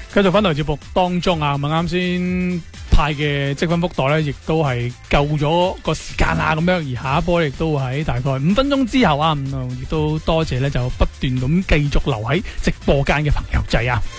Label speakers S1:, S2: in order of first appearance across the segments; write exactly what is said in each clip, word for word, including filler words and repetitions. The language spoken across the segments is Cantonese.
S1: 繼續翻嚟節目當中啊，咁啊啱先派嘅積分福袋咧，亦都係夠咗個時間啦，咁樣而下一波亦都會喺大概五分鐘之後啊，咁亦都多謝咧就不斷咁繼續留喺直播間嘅朋友仔啊。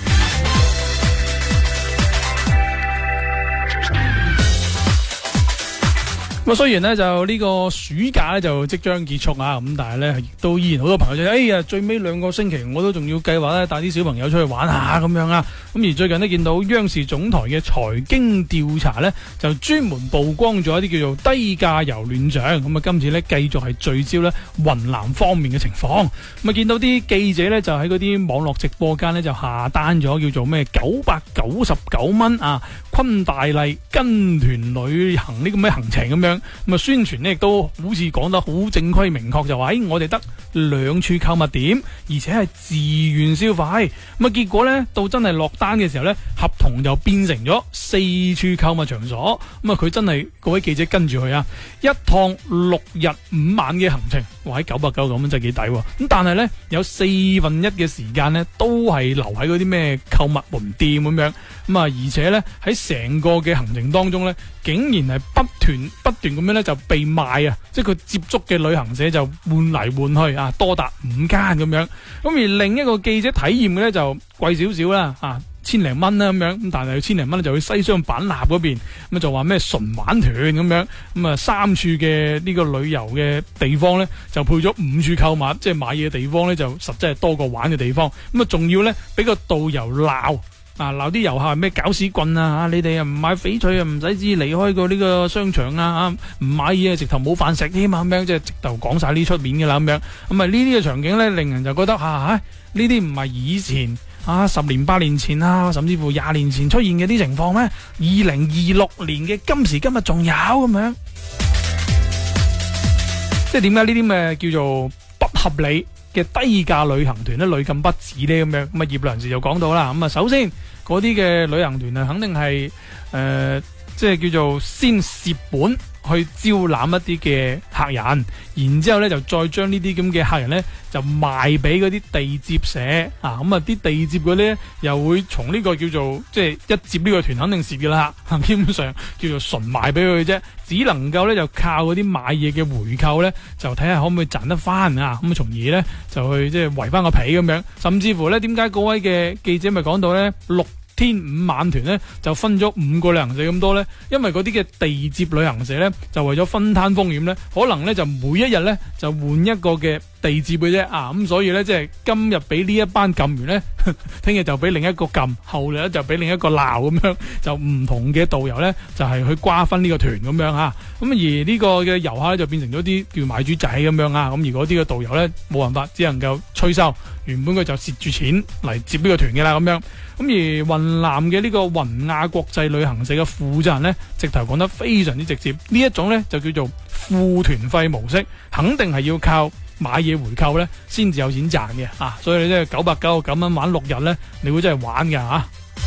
S1: 咁雖然咧就呢個暑假咧就即將結束啊，咁但係咧亦都依然好多朋友就哎呀最尾兩個星期我都仲要計劃咧帶啲小朋友出去玩下咁樣啊。咁而最近呢，見到央視總台嘅財經調查咧就專門曝光咗一啲叫做低價遊亂象，咁啊今次咧繼續係聚焦咧雲南方面嘅情況。咁啊見到啲記者咧就喺嗰啲網絡直播間咧就下單咗叫做咩九百九十九蚊啊昆大麗跟團旅行呢咁嘅行程咁樣。咁啊宣傳呢亦都好似講得好正規明確，就話喺我哋得兩處購物點，而且係自願消費。咁啊結果呢，到真係落單嘅時候呢，合同就變成咗四處購物場所。咁啊佢真係各位記者跟住佢啊，一趟六日五晚嘅行程，哇喺九百九十九蚊真係幾抵喎。咁但係呢，有四分一嘅時間呢，都係留喺嗰啲咩購物門店咁樣。咁啊而且呢，喺成個嘅行程當中呢，竟然係不斷不斷咁樣咧就被賣啊！即係佢接觸嘅旅行社就換嚟換去啊，多達五間咁樣。咁而另一個記者體驗嘅咧就貴少少啦，啊千零蚊啦咁樣。咁但係千零蚊就去西雙版納嗰邊，咁就話咩純玩團咁樣。咁啊三處嘅呢個旅遊嘅地方咧就配咗五處購物，即係買嘢嘅地方咧就實際係多過玩嘅地方。咁啊仲要咧俾個導遊鬧。啊！鬧啲遊客係咩搞屎棍啊！你哋啊唔買翡翠啊，唔使知離開過呢個商場啊！唔買嘢直頭冇飯食添啊！咁樣即係直頭講晒呢出面嘅啦咁樣。咁啊呢啲嘅場景咧，令人就覺得啊，呢啲唔係以前啊十年八年前啊，甚至乎廿年前出現嘅啲情況咩？二零二六年嘅今時今日仲有咁樣，即係點解呢啲咩叫做不合理嘅低價旅行團咧屢禁不止咧咁樣？咁啊業內人士就講到啦，咁啊首先嗰啲嘅旅行團啊，肯定係誒、呃，即係叫做先蝕本去招攬一啲嘅客人，然之後咧就再將呢啲咁嘅客人咧就賣俾嗰啲地接社啊，咁啊啲地接嗰啲咧又會從呢個叫做即係一接呢個團肯定蝕嘅啦，基本上叫做純賣俾佢嘅啫，只能夠咧就靠嗰啲買嘢嘅回購咧，就睇下可唔可以賺得翻啊，咁從而咧就去即係圍翻個皮咁樣，甚至乎咧點解嗰位嘅記者咪講到咧六天五晚團咧就分咗五個旅行社咁多咧，因為嗰啲嘅地接旅行社咧就為咗分攤風險咧，可能咧就每一日咧就換一個嘅地接嘅啫啊，咁所以咧即係今日俾呢一班撳完咧，聽日就俾另一個撳，後日咧就俾另一個鬧咁樣，就唔同嘅導遊咧就係去瓜分呢個團咁樣啊，咁而呢個嘅遊客咧就變成咗啲叫買主仔咁樣啊，咁而嗰啲嘅導遊咧冇辦法，只能夠催收，原本佢就蝕住錢嚟接呢個團嘅啦咁樣。咁而雲南嘅呢個雲亞國際旅行社嘅負責人呢，直頭講得非常之直接，呢一種呢就叫做付團費模式，肯定係要靠買嘢回購呢先至有錢賺嘅啊！所以你真係九百九十九蚊玩六日呢，你會真係玩㗎嚇。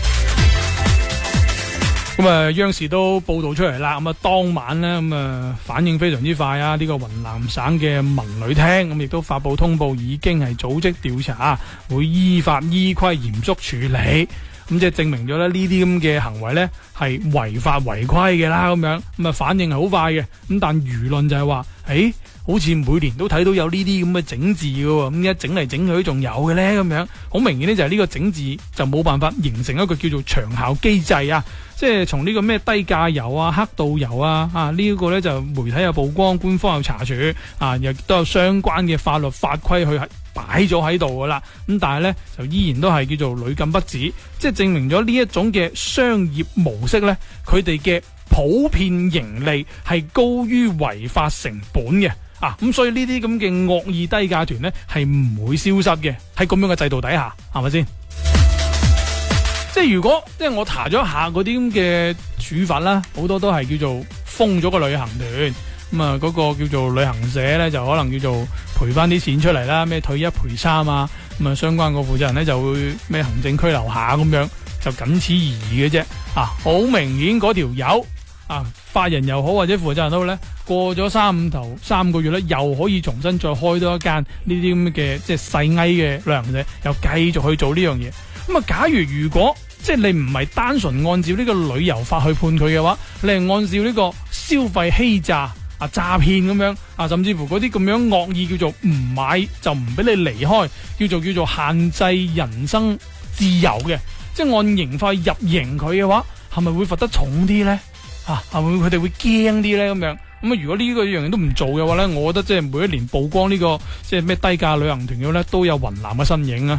S1: 咁啊，央視都報道出嚟啦。咁啊，當晚咧，咁啊反應非常之快啊！呢個雲南省嘅文旅廳咁亦都發布通報，已經係組織調查，會依法依規嚴肅處理。咁即係證明咗咧，呢啲咁嘅行為咧係違法違規嘅啦。咁樣咁啊，反應係好快嘅。咁但輿論就係話，誒，好似每年都睇到有呢啲咁嘅整治嘅喎，咁一整嚟整去仲有嘅咧，咁樣好明顯咧就係呢個整治就冇辦法形成一個叫做長效機制啊！即係從呢個咩低價遊啊、黑導遊啊，啊呢、這個咧就媒體有曝光，官方有查處，啊亦都有相關嘅法律法規去擺咗喺度噶啦。咁但係咧就依然都係叫做屢禁不止，即係證明咗呢一種嘅商業模式咧，佢哋嘅普遍盈利係高於違法成本嘅。啊，咁所以呢啲咁嘅惡意低價團咧係唔會消失嘅，喺咁樣嘅制度底下，係咪先？即係如果即係我查咗下嗰啲咁嘅處罰啦，好多都係叫做封咗個旅行團，咁啊嗰個叫做旅行社咧就可能叫做賠翻啲錢出嚟啦，咩退一賠三啊，咁啊相關個負責人咧就會咩行政拘留下咁樣，就僅此而已嘅啫。啊，好明顯嗰條友啊，法人又好或者負責人都好咧，過咗三五頭三個月咧，又可以重新再開多一間呢啲咁嘅即係細藝嘅旅行社，又繼續去做呢樣嘢。咁啊，假如如果即係你唔係單純按照呢個旅遊法去判佢嘅話，你係按照呢個消費欺詐啊、詐騙咁樣啊，甚至乎嗰啲咁樣惡意叫做唔買就唔俾你離開，叫做叫做限制人身自由嘅，即係按刑法入刑佢嘅話，係咪會罰得重啲呢？啊，係咪佢哋會驚啲呢？咁樣咁啊？如果呢個樣嘢都唔做嘅話呢，我覺得即係每一年曝光呢、這個即係咩低價旅行團嘅呢，都有雲南嘅身影啊！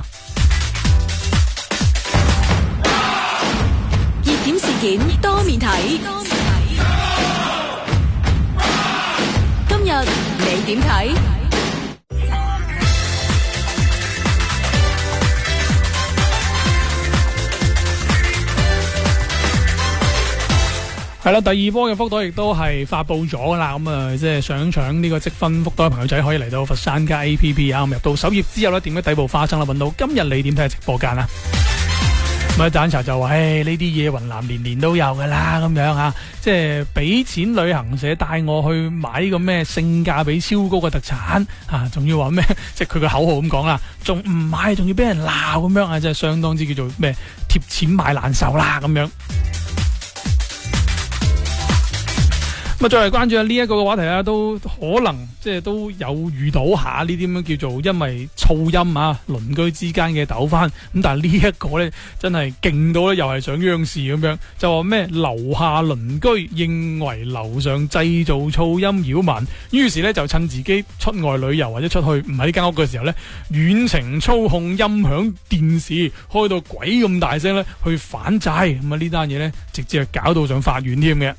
S2: 熱點事件多面睇，今日你點睇？
S1: 係啦，第二波嘅福袋亦都係發布咗噶啦，咁啊，即係想搶呢個積分福袋嘅朋友仔可以嚟到佛山街 A P P 啊，咁入到首頁之後呢，點擊底部花生啦，搵到今日你點睇直播間啊？咁啊，盞茶就話，誒，呢啲嘢雲南年年都有噶啦，咁樣啊，即係俾錢旅行社帶我去買呢個咩性價比超高嘅特產啊，仲要話咩？即係佢個口號咁講啦，仲唔買仲要俾人鬧咁樣啊，即係相當之叫做咩貼錢買難受啦咁樣。咁啊，再嚟關注下呢一個嘅話題啊，都可能即係都有遇到下呢啲咁樣叫做因為噪音啊，鄰居之間嘅糾紛。咁但係呢一個咧真係勁到咧，又係上央視咁樣，就話咩樓下鄰居認為樓上製造噪音擾民，於是咧就趁自己出外旅遊或者出去唔喺呢間屋嘅時候咧，遠程操控音響電視開到鬼咁大聲咧去反制。咁啊呢單嘢咧直接係搞到上法院添嘅。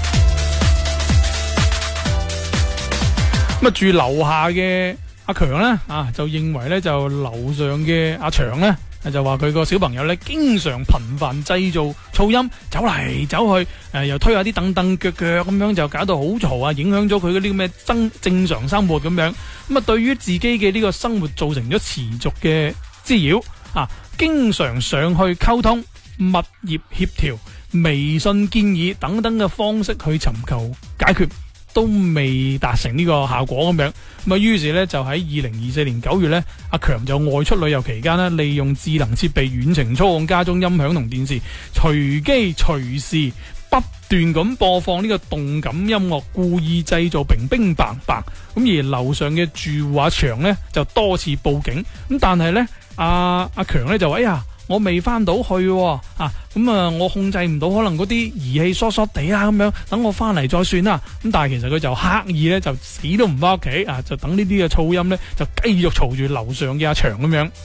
S1: 咁啊，住樓下嘅阿強咧啊，就認為咧就樓上嘅阿祥咧，就話佢個小朋友咧經常頻繁製造噪音，走嚟走去，誒、呃、又推下啲凳凳腳腳咁樣，就搞到好嘈啊，影響咗佢嗰啲咩正正常生活咁樣。咁啊，對於自己嘅呢個生活造成咗持續嘅滋擾啊，經常上去溝通、物業協調、微信建議等等嘅方式去尋求解決，都未達成呢個效果咁樣，咁啊於是咧就喺二零二四年九月咧，阿強就外出旅遊期間咧，利用智能設備遠程操控家中音響同電視，隨機隨時不斷咁播放呢個動感音樂，故意製造乒乒乓乓。咁而樓上嘅住戶阿祥咧就多次報警，咁但係咧阿阿強咧就話：哎呀，我未翻到去喎，啊，咁啊，我控制唔到，可能嗰啲儀器疏疏地啦，咁樣，等我翻嚟再算啦。咁但係其實佢就刻意咧，就死都唔翻屋企啊，就等呢啲嘅噪音咧，就繼續嘈住樓上嘅阿祥咁樣。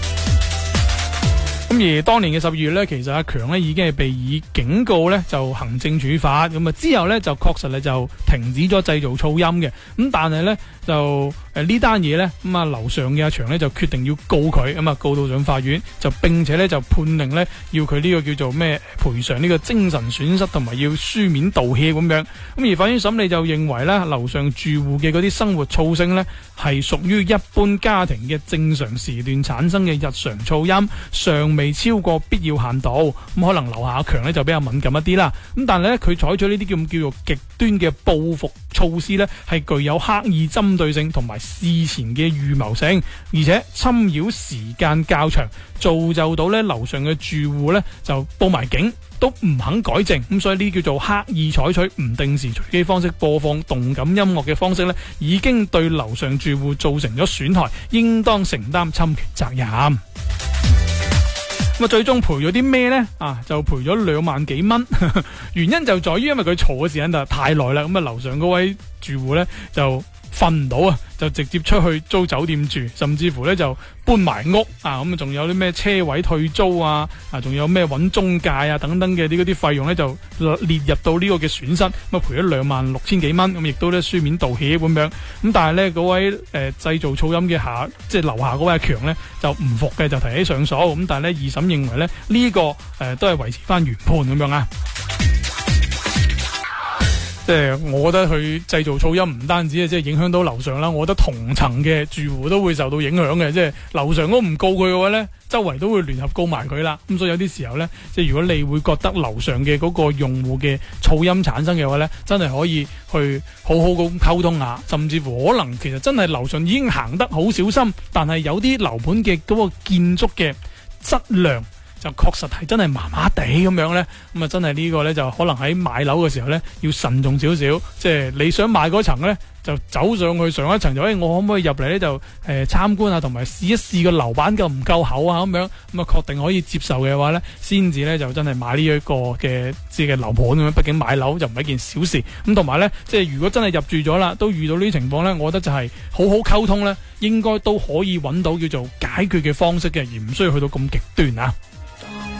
S1: 咁而當年嘅十二月咧，其實阿強咧已經係被以警告咧就行政處罰，咁啊之後咧就確實咧就停止咗製造噪音嘅。咁但係咧就誒呢單嘢咧，咁啊樓上嘅阿祥咧就決定要告佢，咁啊告到上法院，就並且咧就判令咧要佢呢個叫做咩賠償呢個精神損失同埋要書面道歉咁樣。咁而法院審理就認為咧樓上住戶嘅嗰啲生活噪聲咧係屬於一般家庭嘅正常時段產生嘅日常噪音，尚未超過必要限度。咁可能樓下阿強咧就比較敏感一啲啦。咁但係咧佢採取呢啲叫叫做極端嘅報復措施咧，係具有刻意針對性同埋事前嘅預謀性，而且侵擾時間較長，造就到咧樓上嘅住戶咧就報埋警都唔肯改正。咁所以呢叫做刻意採取唔定時隨機方式播放動感音樂嘅方式咧，已經對樓上住戶造成咗損害，應當承擔侵權責任。咁啊，最終賠咗啲咩呢？啊，就賠咗兩萬幾蚊。原因就在於因為佢嘈嘅時間就太耐啦。咁啊，樓上嗰位住戶呢，就瞓唔到啊，就直接出去租酒店住，甚至乎呢就搬埋屋啊。咁啊，仲有啲咩車位退租啊，啊，仲有咩揾中介啊等等嘅啲嗰啲費用呢，就列入到呢個嘅損失。咁啊，賠咗兩萬六千幾蚊。咁亦都咧書面道歉咁樣。咁但係呢，嗰位誒、呃、製造噪音嘅下，即係樓下嗰位阿強呢，就唔服嘅，就提起上訴。咁但係呢，二審認為呢，呢、這個誒、呃、都係維持翻原判咁樣啊。即係我覺得佢製造噪音唔單止係即係影響到樓上啦，我覺得同層嘅住戶都會受到影響嘅。即係樓上都唔告佢嘅話呢，周圍都會聯合告埋佢啦。咁所以有啲時候呢，即係如果你會覺得樓上嘅嗰個用戶嘅噪音產生嘅話呢，真係可以去好好咁溝通下，甚至乎可能其實真係樓上已經行得好小心，但係有啲樓盤嘅嗰個建築嘅質量就確實係真係麻麻地咁樣咧，咁啊真係呢個咧就可能喺買樓嘅時候咧要慎重少少，即係你想買嗰層咧就走上去上一層就，誒、哎、我可唔可以入嚟咧就誒、呃、參觀下，同埋試一試個樓板夠唔夠厚啊咁樣，咁啊確定可以接受嘅話咧，先至咧就真係買呢一個嘅即係樓盤咁樣。畢竟買樓就唔係一件小事，咁同埋咧即係如果真係入住咗啦，都遇到呢啲情況咧，我覺得就係好好溝通咧，應該都可以揾到叫做解決嘅方式嘅，而唔需要去到咁極端啊。